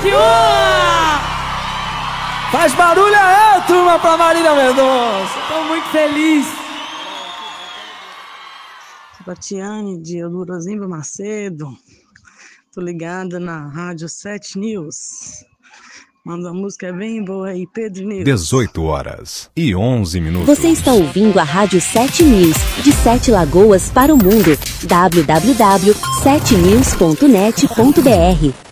Faz barulho aí, turma, pra Marília Mendonça. Tô muito feliz. Batiane de Eudorosimbo Macedo. Tô ligada na Rádio 7 News. Manda uma música bem boa aí, Pedro News. 18h11. Você está ouvindo a Rádio 7 News, de 7 Lagoas para o mundo. www.7news.net.br